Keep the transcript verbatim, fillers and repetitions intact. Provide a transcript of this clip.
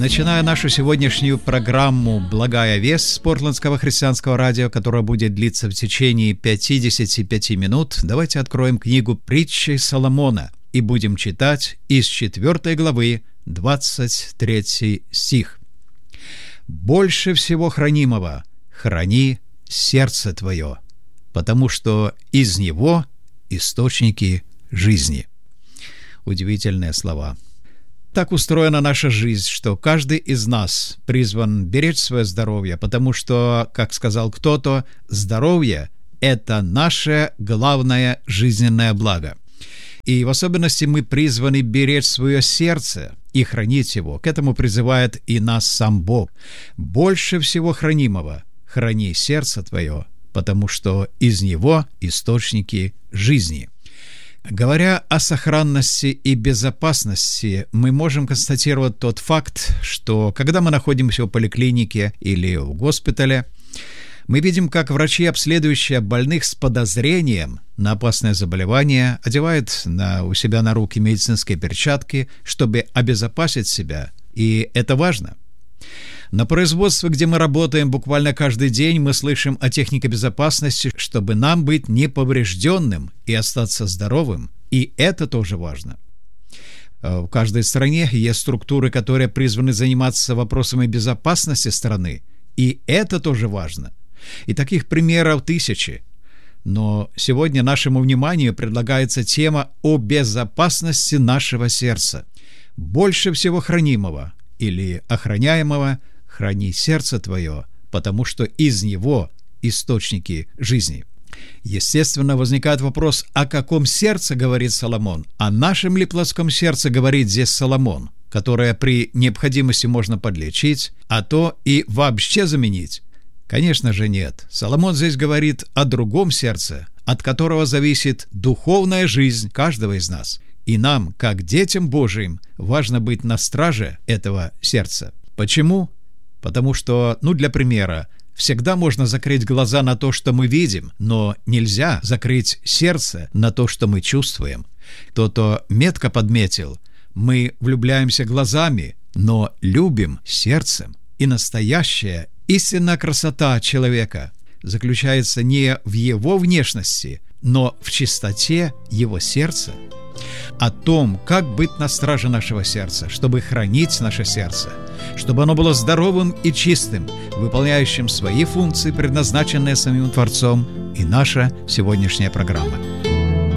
начиная нашу сегодняшнюю программу «Благая весть» с Портландского христианского радио, которая будет длиться в течение пятьдесят пять минут, давайте откроем книгу «Притчи Соломона» и будем читать из четвёртой главы, двадцать третий стих. «Больше всего хранимого храни сердце твое, потому что из него источники жизни». Удивительные слова. Так устроена наша жизнь, что каждый из нас призван беречь свое здоровье, потому что, как сказал кто-то, здоровье – это наше главное жизненное благо. И в особенности мы призваны беречь свое сердце и хранить его. К этому призывает и нас сам Бог. «Больше всего хранимого храни сердце твое, потому что из него источники жизни». Говоря о сохранности и безопасности, мы можем констатировать тот факт, что когда мы находимся в поликлинике или в госпитале, мы видим, как врачи, обследующие больных с подозрением на опасное заболевание, одевают на, у себя на руки медицинские перчатки, чтобы обезопасить себя, и это важно. На производстве, где мы работаем буквально каждый день, мы слышим о технике безопасности, чтобы нам быть неповрежденным и остаться здоровым, и это тоже важно. В каждой стране есть структуры, которые призваны заниматься вопросами безопасности страны, и это тоже важно. И таких примеров тысячи. Но сегодня нашему вниманию предлагается тема о безопасности нашего сердца. Больше всего хранимого или охраняемого храни сердце твое, потому что из него источники жизни. Естественно, возникает вопрос, о каком сердце говорит Соломон? О нашем ли плотском сердце говорит здесь Соломон, которое при необходимости можно подлечить, а то и вообще заменить? Конечно же нет. Соломон здесь говорит о другом сердце, от которого зависит духовная жизнь каждого из нас. И нам, как детям Божиим, важно быть на страже этого сердца. Почему? Потому что, ну, для примера, всегда можно закрыть глаза на то, что мы видим, но нельзя закрыть сердце на то, что мы чувствуем. Кто-то метко подметил, мы влюбляемся глазами, но любим сердцем. И настоящая истинная красота человека заключается не в его внешности, но в чистоте его сердца. О том, как быть на страже нашего сердца, чтобы хранить наше сердце, чтобы оно было здоровым и чистым, выполняющим свои функции, предназначенные самим Творцом, и наша сегодняшняя программа.